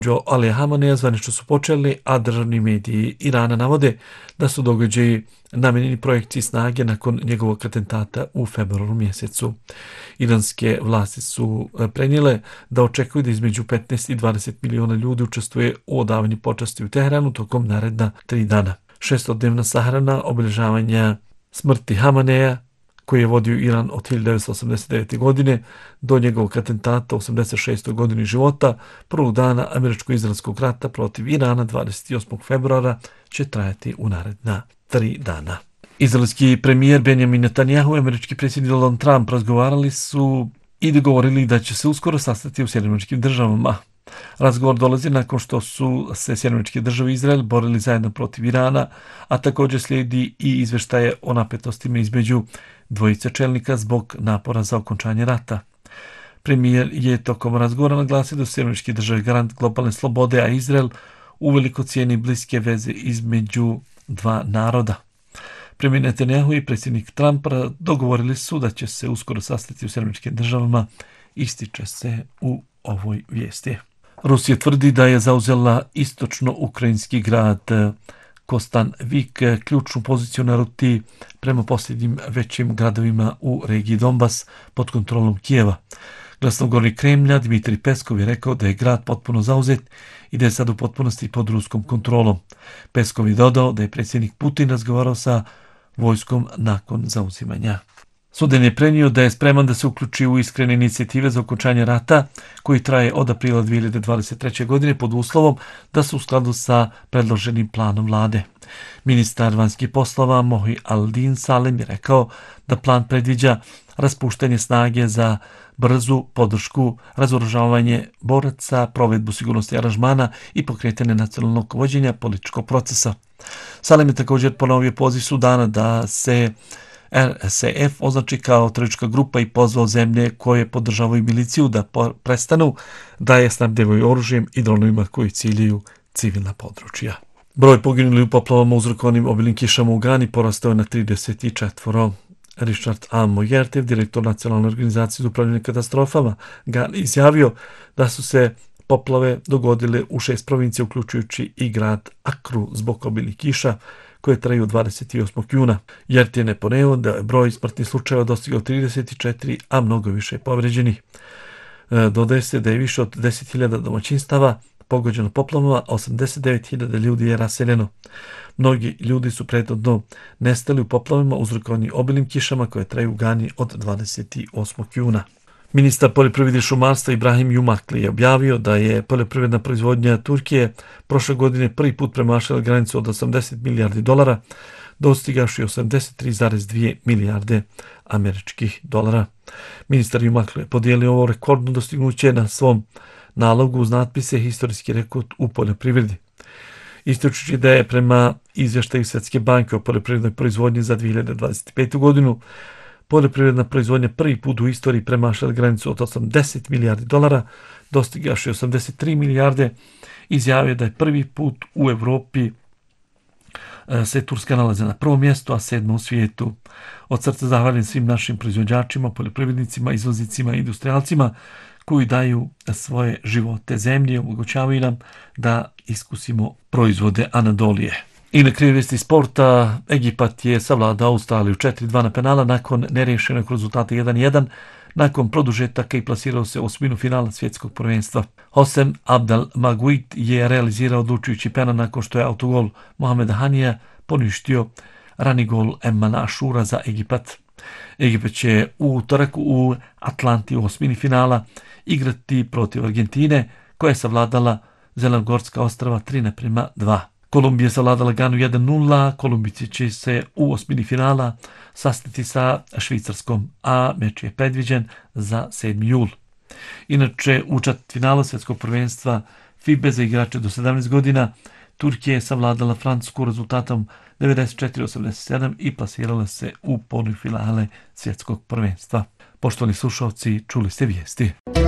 Ali Hameneja zvanično su počeli, a državni mediji Irana navode da su događaji namenjeni projekciji snage nakon njegovog atentata u februaru mjesecu. Iranske vlasti su prenijele da očekuju da između 15 i 20 miliona ljudi učestvuje u odavanju počasti u Teheranu tokom naredna 3 dana. 600-dnevna sahrana obilježavanja smrti Hameneja, koji je vodio Iran od 1989. godine do njegovog atentata u 86. godini života, prvog dana američko-izraelskog rata protiv Irana 28. februara, će trajati u naredna 3 dana. Izraelski premijer Benjamin Netanjahu i američki predsjednik Donald Trump razgovarali su i dogovorili da će se uskoro sastati u Sjedinjenim Američkim Državama. Razgovor dolazi nakon što su se Sjedinjene Američke Države i Izrael borili zajedno protiv Irana, a također slijedi i izvještaje o napetostima između dvojice čelnika zbog napora za okončanje rata. Premijer je tokom razgovora naglasio da su Sjedinjene Američke Države garant globalne slobode, a Izrael uveliko cijeni bliske veze između dva naroda. Premijer Netanjahu i predsjednik Trump dogovorili su da će se uskoro sastati u Sjedinjenim Američkim Državama, ističe se u ovoj vijesti. Rusija tvrdi da je zauzela istočno-ukrajinski grad Kostanvik, ključnu poziciju na ruti prema posljednjim većim gradovima u regiji Donbas pod kontrolom Kijeva. Glasnogovornik Kremlja Dmitrij Peskov je rekao da je grad potpuno zauzet i da je sad u potpunosti pod ruskom kontrolom. Peskov je dodao da je predsjednik Putin razgovarao sa vojskom nakon zauzimanja. Sudan je prenio da je spreman da se uključi u iskrene inicijative za okončanje rata koji traje od aprila 2023. godine pod uslovom da su u skladu sa predloženim planom vlade. Ministar vanjskih poslova Mohi Aldin Salem je rekao da plan predviđa raspuštanje snage za brzu podršku, razoružavanje boraca, provedbu sigurnosti aranžmana i pokretanje nacionalnog vođenja političkog procesa. Salem je također ponovio poziv Sudana da se RSF označi kao teroristička grupa i pozvao zemlje koje podržavaju miliciju da prestanu da je snabdevaju oružjem i dronovima koji ciljaju civilna područja. Broj poginulih u poplavama uzrokovanim obilnim kišama u Gani porastao je na 34. Richard A. Mojertev, direktor Nacionalne organizacije za upravljanje katastrofama Gani, izjavio da su se poplave dogodile u 6 provincija, uključujući i grad Akru zbog obilnih kiša koje traju 28. juna. Jertin je poneo da je broj smrtnih slučajeva dostigao 34, a mnogo više povređenih. Dodaje se da je više od 10.000 domaćinstava pogođeno poplavama, 89.000 ljudi je raseljeno. Mnogi ljudi su prethodno nestali u poplavama uzrokovanim obilnim kišama koje traju u Gani od 28. juna. Ministar poljoprivrede i šumarstva Ibrahim Jumakli je objavio da je poljoprivredna proizvodnja Turkije prošle godine prvi put premašila granicu od 80 milijardi dolara, dostigavši 83,2 milijarde američkih dolara. Ministar Jumakli je podijelio ovo rekordno dostignuće na svom nalogu uz natpise historijski rekord u poljoprivredi. Ističući da je prema izvještaju Svjetske banke o poljoprivrednoj proizvodnji za 2025. godinu poljoprivredna proizvodnja prvi put u istoriji premašila granicu od 80 milijardi dolara, dostigavši 83 milijarde, izjavio da je prvi put u Europi se Turska nalaze na prvom mjestu, a 7. u svijetu. Od srca zahvaljujem svim našim proizvođačima, poljoprivrednicima, izvoznicima i industrijalcima koji daju svoje živote zemlji i omogućavaju nam da iskusimo proizvode Anadolije. I na kraju vijesti sporta, Egipat je savladao Australiju 4-2 na penala nakon neriješenog rezultata 1-1, nakon produžetaka i plasirao se u osminu finala svjetskog prvenstva. Hosem Abdel Maguid je realizirao odlučujući penal nakon što je autogol Mohameda Hanija poništio rani gol Emman Ashura za Egipat. Egipat će u utorak u Atlanti u osmini finala igrati protiv Argentine, koja je savladala Zelagorska ostrava 3:2. Kolumbija je savladala Ganu 1:0, Kolumbici će se u osmini finala sastati sa Švicarskom, a meč je predviđen za 7. jul. Inače, u četvrtfinalu svjetskog prvenstva FIBA za igrače do 17 godina Turkija je savladala Francusku rezultatom 94-87 i plasirala se u polufinale svjetskog prvenstva. Poštovani slušalci, čuli ste vijesti.